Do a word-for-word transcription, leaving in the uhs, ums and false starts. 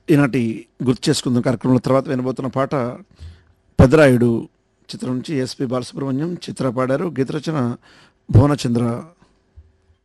ఈనాటి గుర్తు చేసుకుందాం కార్యక్రమంలో తర్వాత వినబోతున్న పాట పెదరాయుడు చిత్రం నుంచి ఎస్పి బాలసుబ్రహ్మణ్యం చిత్ర పాడారు. గీత రచన భువనచంద్ర.